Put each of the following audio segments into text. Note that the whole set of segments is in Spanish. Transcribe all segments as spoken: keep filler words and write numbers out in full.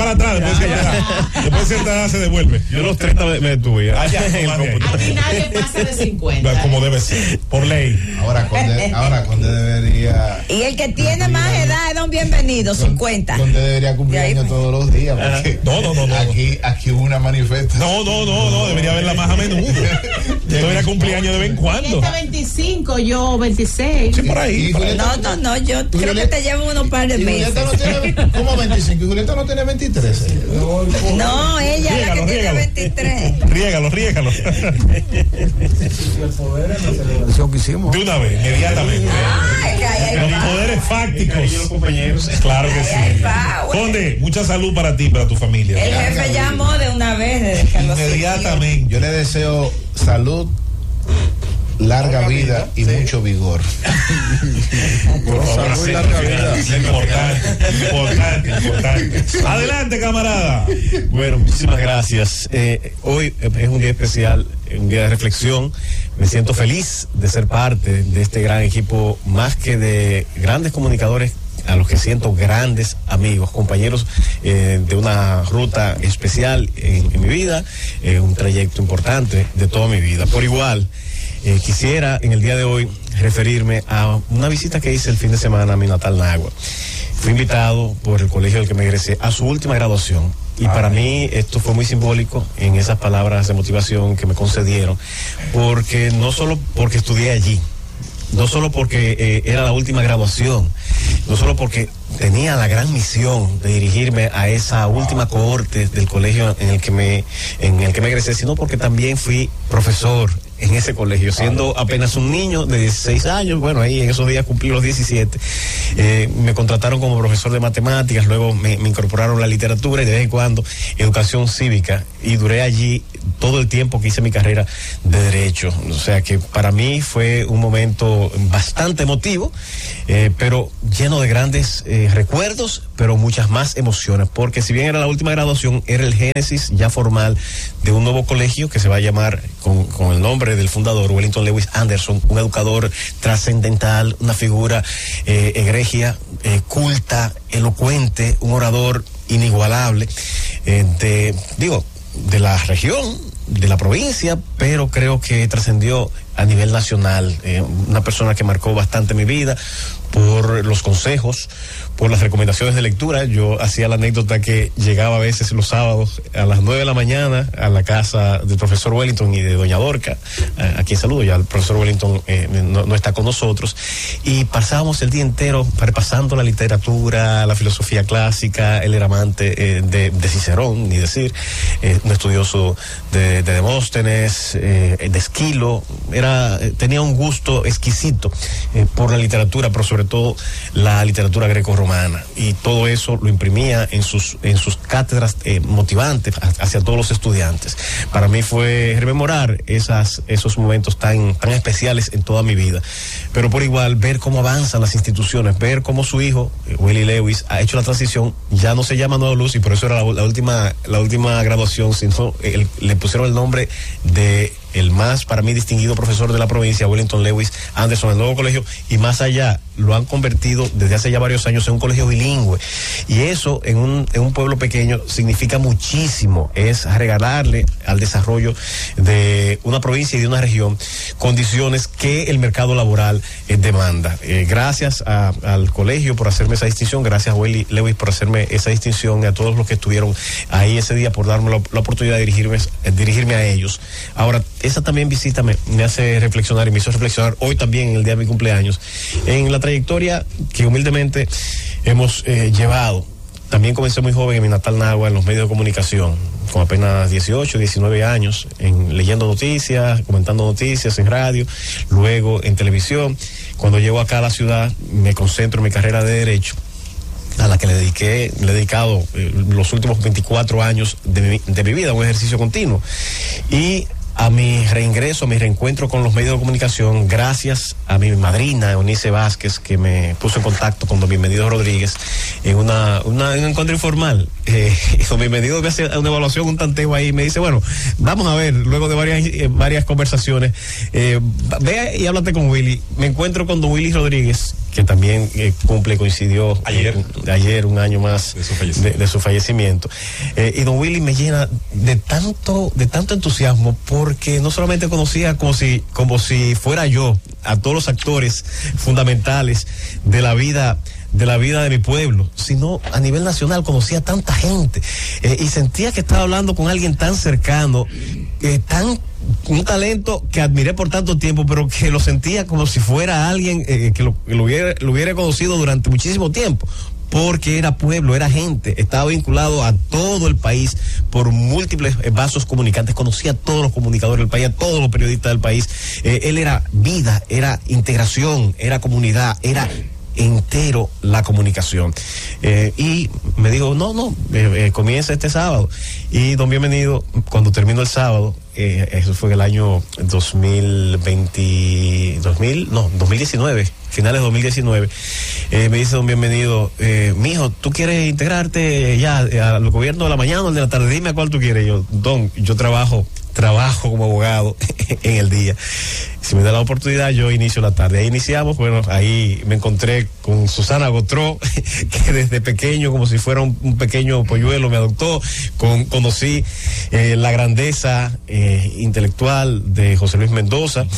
para atrás, después que ya, después de esa se devuelve. Yo los treinta me, me detuve. Allá, aquí nadie pasa de cincuenta. Como debe ser, por ley. Ahora Conde, ahora Conde debería. Y el que tiene más edad es don Bienvenido, cincuenta. Conde debería cumplir años todos los días. Porque no, no, no, no. Aquí, aquí hubo una manifestación. No, no, no, no, debería haberla más a menudo. Debería cumplir años de vez en cuando. veinticinco, yo veintiséis. Sí, por ahí. No, no, no, yo creo que te llevo unos par de meses. Julieta no tiene, ¿cómo veinticinco? ¿Y Julieta no tiene veintitrés? No, ella es la que tiene veintitrés. Riégalo, riégalo. Que hicimos. De una vez, inmediatamente. Ay, ay, los ay, poderes fácticos. Los compañeros. Claro que sí. Conde, mucha salud para ti y para tu familia. El jefe llamó de una vez desde que inmediatamente. Yo le deseo salud, larga, larga vida, vida y sí. mucho vigor. Por favor, salud y larga vida. Importante, importante, importante. Adelante, camarada. Bueno, muchísimas gracias. Eh, hoy es un día especial, un día de reflexión. Me siento feliz de ser parte de este gran equipo, más que de grandes comunicadores, a los que siento grandes amigos, compañeros eh, de una ruta especial en, en mi vida, eh, un trayecto importante de toda mi vida. Por igual, eh, quisiera en el día de hoy referirme a una visita que hice el fin de semana a mi natal Nagua. Fui invitado por el colegio del que me egresé a su última graduación. Y ah, para mí esto fue muy simbólico en esas palabras de motivación que me concedieron, porque no solo porque estudié allí, no solo porque eh, era la última graduación, no solo porque tenía la gran misión de dirigirme a esa última cohorte del colegio en el que me en el que me egresé, sino porque también fui profesor en ese colegio, siendo apenas un niño de dieciséis años. Bueno, ahí en esos días cumplí los diecisiete. Eh, me contrataron como profesor de matemáticas, luego me, me incorporaron la literatura y de vez en cuando educación cívica, y duré allí todo el tiempo que hice mi carrera de derecho. O sea que para mí fue un momento bastante emotivo, eh, pero lleno de grandes eh, recuerdos, pero muchas más emociones, porque si bien era la última graduación, era el génesis ya formal de un nuevo colegio que se va a llamar con, con el nombre del fundador, Wellington Lewis Anderson, un educador trascendental, una figura eh, egregia, eh, culta, elocuente, un orador inigualable, eh, de, digo, de la región, de la provincia, pero creo que trascendió a nivel nacional, eh, una persona que marcó bastante mi vida por los consejos, por las recomendaciones de lectura. Yo hacía la anécdota que llegaba a veces los sábados a las nueve de la mañana a la casa del profesor Wellington y de doña Dorca, a, a quien saludo, ya el profesor Wellington eh, no, no está con nosotros, y pasábamos el día entero repasando la literatura, la filosofía clásica. Él era amante eh, de, de Cicerón, ni decir, eh, un estudioso de, de Demóstenes, eh, de Esquilo. Era, eh, tenía un gusto exquisito eh, por la literatura, pero sobre todo la literatura greco-romana, y todo eso lo imprimía en sus en sus cátedras eh, motivantes hacia todos los estudiantes. Para mí fue rememorar esas esos momentos tan tan especiales en toda mi vida, pero por igual ver cómo avanzan las instituciones, ver cómo su hijo eh, Willy Lewis ha hecho la transición. Ya no se llama Nueva Luz, y por eso era la, la última la última graduación, sino el, le pusieron el nombre de el más, para mí, distinguido profesor de la provincia, Wellington Lewis Anderson, el nuevo colegio, y más allá, lo han convertido desde hace ya varios años en un colegio bilingüe. Y eso, en un, en un pueblo pequeño, significa muchísimo. Es regalarle al desarrollo de una provincia y de una región condiciones que el mercado laboral eh, demanda. Eh, gracias a, al colegio por hacerme esa distinción, gracias a Willy Lewis por hacerme esa distinción, y a todos los que estuvieron ahí ese día por darme la, la oportunidad de dirigirme, eh, dirigirme a ellos. Ahora, esa también visita me, me hace reflexionar, y me hizo reflexionar hoy también, en el día de mi cumpleaños, en la trayectoria que humildemente hemos eh, llevado. También comencé muy joven en mi natal Nagua, en los medios de comunicación, con apenas dieciocho, diecinueve años, en, leyendo noticias, comentando noticias en radio, luego en televisión. Cuando llego acá a la ciudad, me concentro en mi carrera de Derecho, a la que le dediqué, le he dedicado eh, los últimos veinticuatro años de mi, de mi vida, un ejercicio continuo. Y a mi reingreso, a mi reencuentro con los medios de comunicación, gracias a mi madrina, Eunice Vázquez, que me puso en contacto con don Bienvenido Rodríguez en una, una en un encuentro informal. Eh, don Bienvenido me hace una evaluación, un tanteo ahí, y me dice, bueno, vamos a ver, luego de varias, eh, varias conversaciones, eh, ve y háblate con Willy. Me encuentro con don Willy Rodríguez, que también eh, cumple, coincidió ayer. Eh, ayer un año más de su fallecimiento, de, de su fallecimiento. Eh, y don Willy me llena de tanto de tanto entusiasmo, porque no solamente conocía como si como si fuera yo a todos los actores fundamentales de la vida de la vida de mi pueblo, sino a nivel nacional conocía a tanta gente, eh, y sentía que estaba hablando con alguien tan cercano, eh, tan un talento que admiré por tanto tiempo, pero que lo sentía como si fuera alguien eh, que, lo, que lo, hubiera, lo hubiera conocido durante muchísimo tiempo, porque era pueblo, era gente, estaba vinculado a todo el país por múltiples vasos comunicantes, conocía a todos los comunicadores del país, a todos los periodistas del país. Eh, él era vida, era integración, era comunidad, era entero la comunicación. Eh, y me dijo, no, no, eh, eh, comienza este sábado. Y don Bienvenido, cuando terminó el sábado, eh, eso fue el año dos mil veinte, dos mil, no, dos mil diecinueve, finales de dos mil diecinueve, eh, me dice don Bienvenido, eh, mijo, ¿tú quieres integrarte ya al gobierno de la mañana o de la tarde? Dime a cuál tú quieres. Y yo, don, yo trabajo trabajo como abogado en el día. Si me da la oportunidad, yo inicio la tarde. Ahí iniciamos, bueno, ahí me encontré con Susana Gotró, que desde pequeño, como si fuera un, un pequeño polluelo, me adoptó. Con, conocí eh, la grandeza eh, intelectual de José Luis Mendoza.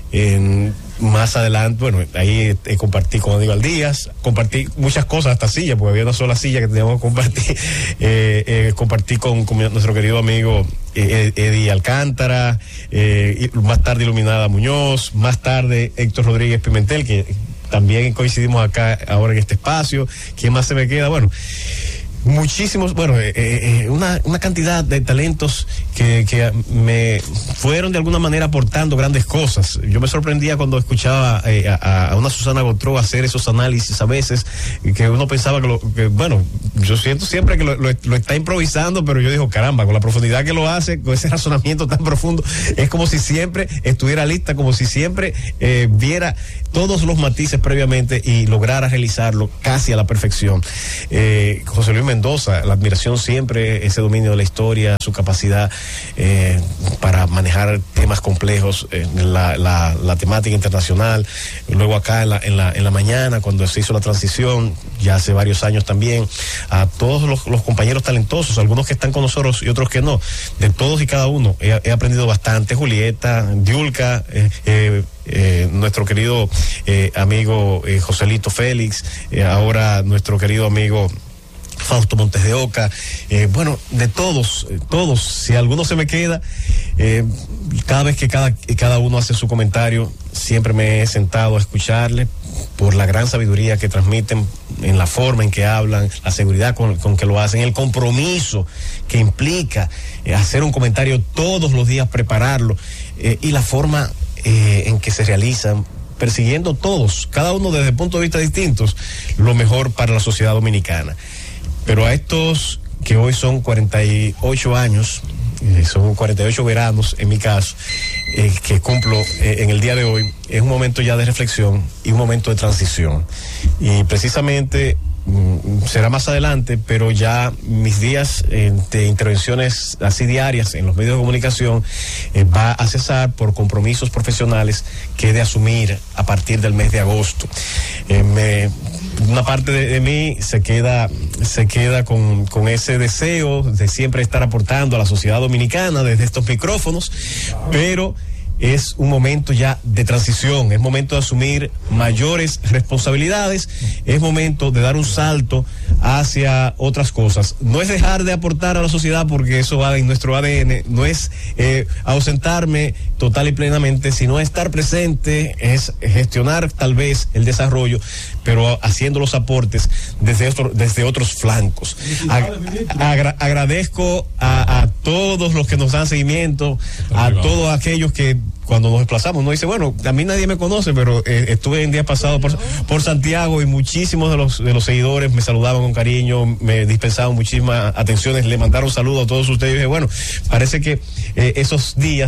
En, más adelante, bueno, ahí eh, compartí con Aníbal Díaz, compartí muchas cosas, hasta sillas, porque había una sola silla que teníamos que compartir. Eh, eh, compartí con, con nuestro querido amigo eh, Eddie Alcántara, eh, y más tarde Iluminada Muñoz, más tarde Héctor Rodríguez Pimentel, que también coincidimos acá ahora en este espacio. ¿Quién más se me queda? Bueno, muchísimos, bueno, eh, eh, una, una cantidad de talentos que, que me fueron de alguna manera aportando grandes cosas. Yo me sorprendía cuando escuchaba eh, a, a una Susana Gotró hacer esos análisis a veces, que uno pensaba que, lo, que bueno, yo siento siempre que lo, lo, lo está improvisando, pero yo digo, caramba, con la profundidad que lo hace, con ese razonamiento tan profundo, es como si siempre estuviera lista, como si siempre eh, viera todos los matices previamente y lograra realizarlo casi a la perfección. Eh, José Luis Mendoza, la admiración siempre, ese dominio de la historia, su capacidad eh, para manejar temas complejos, eh, la, la, la temática internacional. Luego acá en la, en la, en la mañana, cuando se hizo la transición, ya hace varios años también, a todos los, los compañeros talentosos, algunos que están con nosotros y otros que no, de todos y cada uno, he, he aprendido bastante. Julieta, Diulca, eh, eh, Eh, nuestro querido eh, amigo eh, Joselito Félix, eh, ahora nuestro querido amigo Fausto Montes de Oca, eh, bueno, de todos, eh, todos, si alguno se me queda, eh, cada vez que cada, cada uno hace su comentario, siempre me he sentado a escucharle por la gran sabiduría que transmiten en la forma en que hablan, la seguridad con, con que lo hacen, el compromiso que implica eh, hacer un comentario todos los días, prepararlo, eh, y la forma Eh, en que se realizan, persiguiendo todos, cada uno desde puntos de vista distintos, lo mejor para la sociedad dominicana. Pero a estos que hoy son cuarenta y ocho años, eh, son cuarenta y ocho veranos en mi caso, eh, que cumplo eh, en el día de hoy, es un momento ya de reflexión y un momento de transición. Y precisamente será más adelante, pero ya mis días eh, de intervenciones así diarias en los medios de comunicación eh, va a cesar por compromisos profesionales que he de asumir a partir del mes de agosto. Eh, me, una parte de, de mí se queda se queda con, con ese deseo de siempre estar aportando a la sociedad dominicana desde estos micrófonos, pero es un momento ya de transición, es momento de asumir mayores responsabilidades, es momento de dar un salto hacia otras cosas. No es dejar de aportar a la sociedad, porque eso va en nuestro A D N, no es eh, ausentarme total y plenamente, sino estar presente, es gestionar tal vez el desarrollo, pero haciendo los aportes desde, otro, desde otros flancos. Ag agra agradezco a, a todos los que nos dan seguimiento, a todos aquellos que cuando nos desplazamos, no dice, bueno, a mí nadie me conoce, pero eh, estuve en día pasado por, por Santiago y muchísimos de los, de los seguidores me saludaban con cariño, me dispensaban muchísimas atenciones, le mandaron saludos a todos ustedes. Y dije, bueno, parece que eh, esos días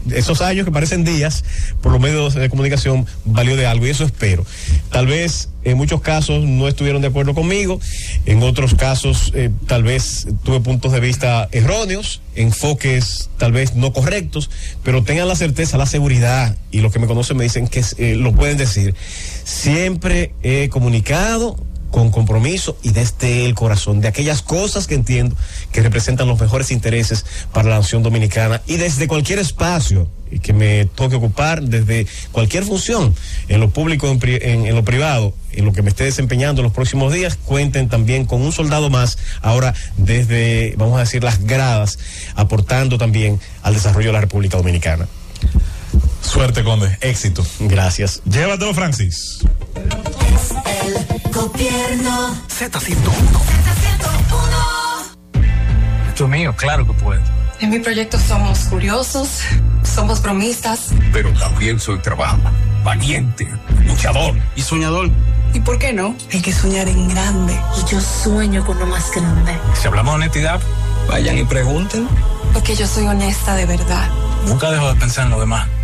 esos años que parecen días, por los medios de comunicación, valió de algo, y eso espero. Tal vez en muchos casos no estuvieron de acuerdo conmigo, en otros casos eh, tal vez tuve puntos de vista erróneos, enfoques tal vez no correctos, pero tengan la certeza, la seguridad, y los que me conocen me dicen que eh, lo pueden decir. Siempre he comunicado con compromiso y desde el corazón, de aquellas cosas que entiendo que representan los mejores intereses para la nación dominicana, y desde cualquier espacio que me toque ocupar, desde cualquier función, en lo público, en, en, en lo privado, en lo que me esté desempeñando en los próximos días, cuenten también con un soldado más, ahora desde, vamos a decir, las gradas, aportando también al desarrollo de la República Dominicana. Suerte, Conde, éxito. Gracias. Llévatelo, Francis. El gobierno Z ciento uno. Z ciento uno. Esto es mío, claro que puedo. En mi proyecto somos curiosos, somos bromistas. Pero también soy trabajador, valiente, luchador y soñador. ¿Y por qué no? Hay que soñar en grande. Y yo sueño con lo más grande. Si hablamos de honestidad, vayan y pregunten. Porque yo soy honesta de verdad. Nunca dejo de pensar en lo demás.